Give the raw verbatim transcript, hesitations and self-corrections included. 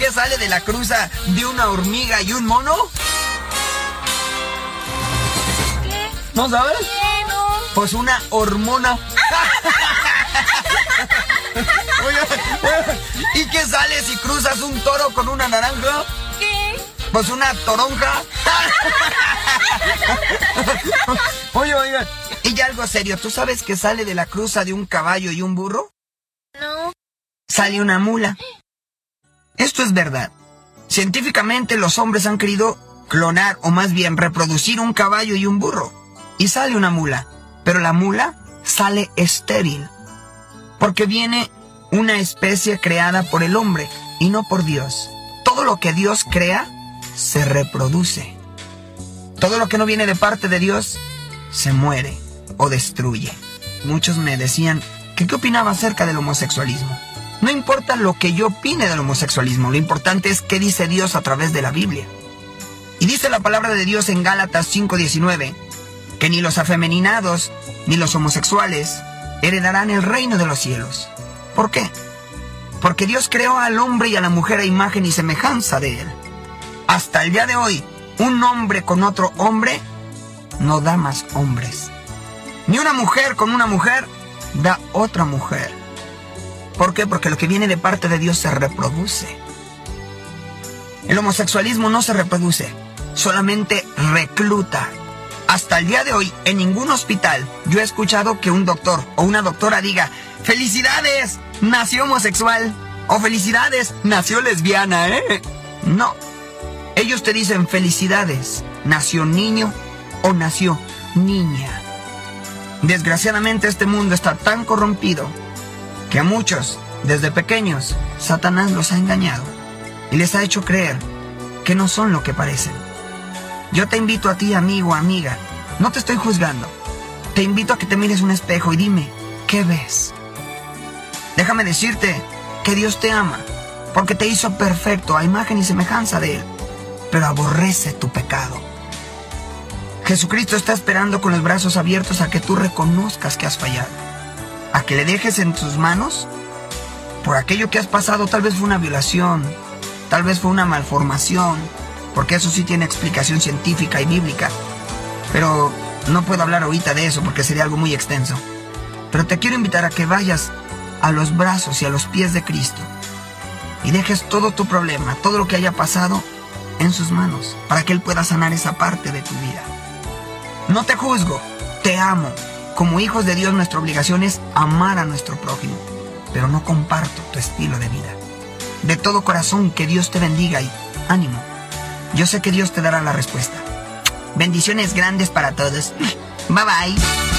qué sale de la cruza de una hormiga y un mono? ¿Qué? ¿No sabes? ¿Qué? No. Pues una hormona. Oye, oye, ¿y qué sale si cruzas un toro con una naranja? ¿Qué? Pues una toronja. Oye, oiga, y ya algo serio, ¿tú sabes qué sale de la cruza de un caballo y un burro? No. Sale una mula. Esto es verdad. Científicamente los hombres han querido clonar, o más bien reproducir un caballo y un burro. Y sale una mula. Pero la mula sale estéril. Porque viene una especie creada por el hombre y no por Dios. Todo lo que Dios crea se reproduce. Todo lo que no viene de parte de Dios se muere o destruye. Muchos me decían que qué opinaba acerca del homosexualismo. No importa lo que yo opine del homosexualismo, lo importante es qué dice Dios a través de la Biblia. Y dice la palabra de Dios en Gálatas cinco diecinueve, que ni los afeminados ni los homosexuales heredarán el reino de los cielos. ¿Por qué? Porque Dios creó al hombre y a la mujer a imagen y semejanza de él. Hasta el día de hoy, un hombre con otro hombre no da más hombres. Ni una mujer con una mujer da otra mujer. ¿Por qué? Porque lo que viene de parte de Dios se reproduce. El homosexualismo no se reproduce, solamente recluta. Hasta el día de hoy, en ningún hospital, yo he escuchado que un doctor o una doctora diga: ¡felicidades! Nació homosexual. O ¡felicidades! Nació lesbiana, ¿eh? No. Ellos te dicen: felicidades, nació niño o nació niña. Desgraciadamente este mundo está tan corrompido que a muchos, desde pequeños, Satanás los ha engañado y les ha hecho creer que no son lo que parecen. Yo te invito a ti, amigo, amiga, no te estoy juzgando. Te invito a que te mires un espejo y dime, ¿qué ves? Déjame decirte que Dios te ama, porque te hizo perfecto a imagen y semejanza de Él, pero aborrece tu pecado. Jesucristo está esperando con los brazos abiertos a que tú reconozcas que has fallado, a que le dejes en tus manos por aquello que has pasado. Tal vez fue una violación, tal vez fue una malformación, porque eso sí tiene explicación científica y bíblica, pero no puedo hablar ahorita de eso porque sería algo muy extenso. Pero te quiero invitar a que vayas a los brazos y a los pies de Cristo y dejes todo tu problema, todo lo que haya pasado en sus manos, para que Él pueda sanar esa parte de tu vida. No te juzgo, te amo. Como hijos de Dios, nuestra obligación es amar a nuestro prójimo, pero no comparto tu estilo de vida. De todo corazón, que Dios te bendiga y ánimo. Yo sé que Dios te dará la respuesta. Bendiciones grandes para todos. Bye bye.